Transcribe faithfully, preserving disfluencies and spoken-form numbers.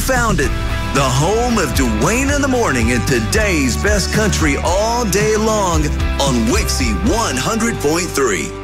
found it. The home of Dwayne in the Morning and today's best country all day long on Wixie one hundred point three.